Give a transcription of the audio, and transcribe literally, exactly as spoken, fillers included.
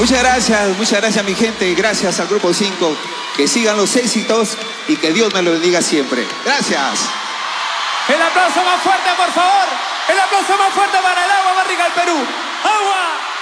Muchas gracias, muchas gracias mi gente, gracias al Grupo cinco, que sigan los éxitos y que Dios me lo bendiga siempre. Gracias. El aplauso más fuerte, por favor. El aplauso más fuerte para el Agua más rica del Perú. ¡Agua!